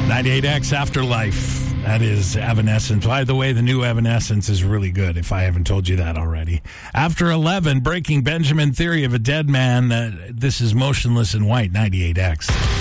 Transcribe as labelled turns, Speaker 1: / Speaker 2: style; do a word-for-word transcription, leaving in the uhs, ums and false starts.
Speaker 1: ninety-eight X Afterlife. That is Evanescence. By the way, the new Evanescence is really good, if I haven't told you that already. After eleven, Breaking Benjamin, Theory of a Dead Man. Uh, this is Motionless in White, ninety-eight X.